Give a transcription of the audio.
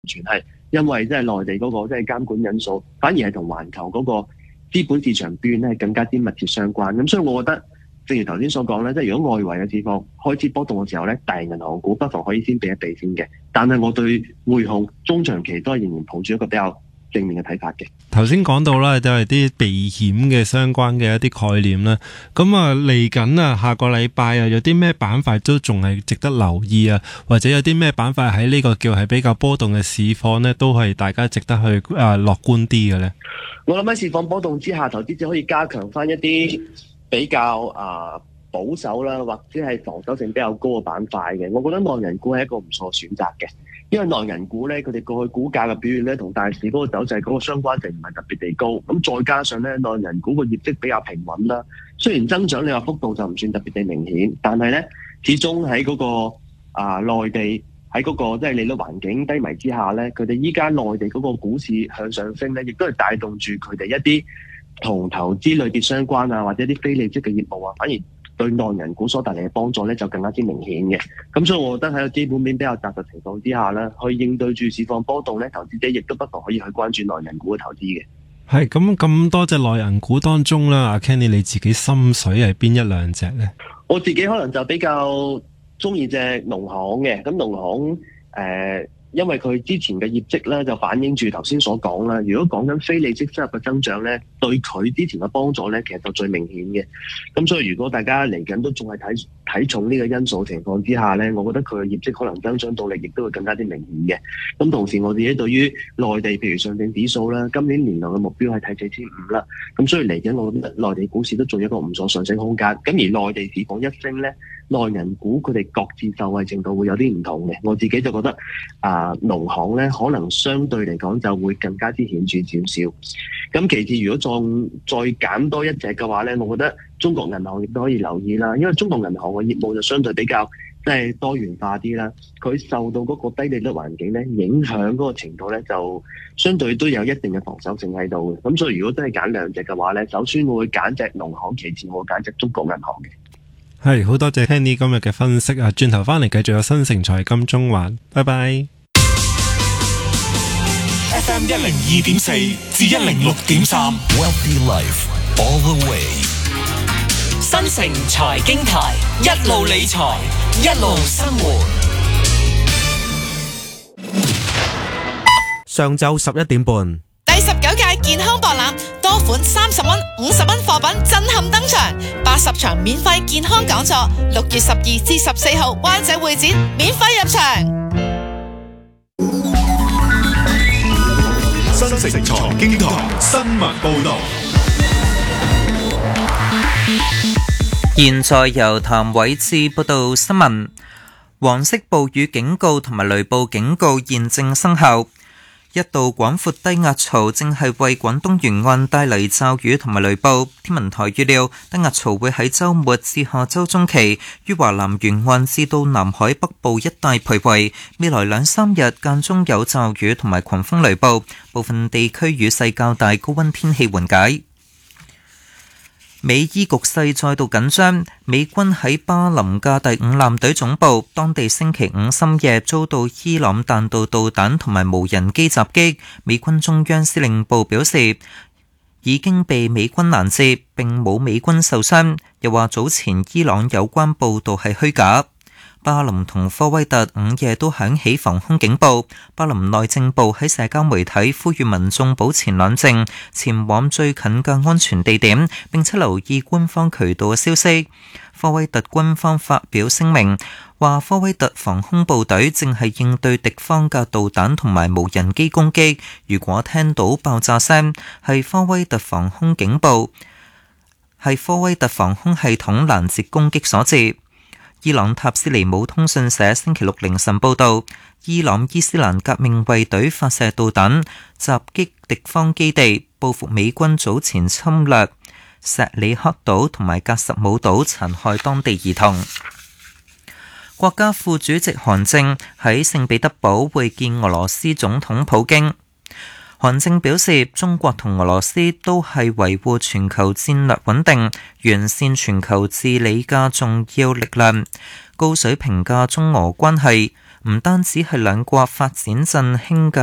全係因為即係內地嗰個即係監管因素，反而係同環球嗰個資本市場表現咧更加之密切相關。咁所以我覺得，正如頭先所講咧，即係如果外圍嘅市況開始波動嘅時候咧，大型銀行股不妨可以先避一避先嘅。但係我對匯控中長期都係仍然抱住一個比較正面嘅睇法嘅。 頭先講到啦，都係啲避險嘅相關嘅一啲概念啦。咁啊，嚟緊啊，下個禮拜啊，有啲咩板塊都仲係值得留意啊，或者有啲咩板塊喺呢個叫係比較波動嘅市況呢，都係大家值得去樂觀啲嘅呢。 我諗喺市況波動之下，投資者可以加強翻一啲比較保守啦，或者係防守性比較高嘅板塊嘅。我覺得內銀股係一個唔錯選擇嘅。因為內銀股咧，佢哋過去股價嘅表現咧，同大市嗰個走勢嗰個相關性唔係特別地高。咁再加上咧，內銀股個業績比較平穩啦。雖然增長你話幅度就唔算特別地明顯，但係咧，始終喺嗰個內地喺嗰個即係利率環境低迷之下咧，佢哋依家內地嗰個股市向上升咧，亦都係帶動住佢哋一啲同投資類別相關啊，或者啲非利息嘅業務啊，反而對內銀股所帶嚟嘅幫助咧就更加之明顯嘅。咁所以我覺得喺個基本面比較窄嘅情況之下咧，去應對住市況波動咧，投資者亦都不妨可以去關注內銀股嘅投資嘅。 係咁多隻內銀股當中啦，阿 Kenny 你自己心水係邊一兩隻咧？ 我自己可能就比較中意隻農行嘅。咁農行因為佢之前嘅業績咧就反映住頭先所講啦。如果講緊非利息收入嘅增長咧，對佢之前嘅幫助咧，其實就最明顯嘅。咁所以如果大家嚟緊都仲係睇重呢個因素情況之下咧，我覺得佢嘅業績可能增長動力亦都會更加之明顯嘅。咁同時我自己對於內地譬如上證指數啦，今年年內嘅目標係睇4500啦。咁所以嚟緊我覺得內地股市都仲有一個唔錯上升空間。咁而內地市況一升咧，內銀股佢哋各自受惠程度會有啲唔同嘅。我自己就覺得農行咧可能相對嚟講就會更加之顯著少少。咁其次，如果再減多一隻嘅話咧，我覺得中國銀行亦都可以留意啦。因為中國銀行嘅業務就相對比較即係多元化啲啦，佢受到嗰個低利率環境咧影響嗰個程度咧就相對都有一定嘅防守性喺度嘅。咁所以如果真係揀兩隻嘅話咧，首先我會揀隻農行，其次我會揀隻中國銀行嘅。 係，好多謝 Kenny 今日嘅分析啊！轉頭翻嚟繼續有新城財金中環，拜拜。 FM 102.4至106.3 Wealthy Life All the Way。新城財經台，一路理財，一路生活。 上晝11點半。 第19屆健康博覽，多款30蚊、50蚊貨品震撼登場，80場免費健康講座，6月12至14號灣仔會展免費入場。 新城財經台新聞報道。 現在由譚偉志報道新聞。黃色暴雨警告同埋雷暴警告現正生效。一道廣闊低壓槽正係為廣東沿岸帶嚟驟雨同埋雷暴。天文台預料低壓槽會喺週末至下週中期於華南沿岸至到南海北部一帶徘徊。未來2-3日間中有驟雨同埋狂風雷暴，部分地區雨勢較大，高溫天氣緩解。美伊局勢再度緊張，美軍喺巴林嘅第5艦隊總部，當地星期五深夜遭到伊朗彈道導彈同埋無人機襲擊。美軍中央司令部表示，已經被美軍攔截，並冇美軍受傷，又話早前伊朗有關報導係虛假。巴林同科威特午夜都響起防空警報。巴林內政部喺社交媒體呼籲民眾保持冷靜，前往最近嘅安全地點，並且留意官方渠道嘅消息。科威特軍方發表聲明，話科威特防空部隊正係應對敵方嘅導彈同埋無人機攻擊，如果聽到爆炸聲，係科威特防空警報，係科威特防空系統攔截攻擊所致。伊朗塔斯尼姆通訊社星期六凌晨報道，伊朗伊斯蘭革命衛隊發射導彈襲擊敵方基地，報復美軍早前侵略錫里克島同埋格什姆島，殘害當地兒童。國家副主席韓正喺聖彼得堡會見俄羅斯總統普京。韓正表示，中國同俄羅斯都係維護全球戰略穩定、完善全球治理嘅重要力量。高水平嘅中俄關係唔單止係兩國發展振興嘅